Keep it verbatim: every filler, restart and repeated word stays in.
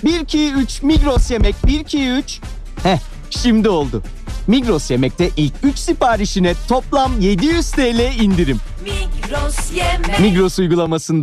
bir iki üç Migros Yemek bir iki üç. Heh, şimdi oldu. Migros Yemek'te ilk üç siparişine toplam yedi yüz TL indirim. Migros Yemek. Migros uygulamasında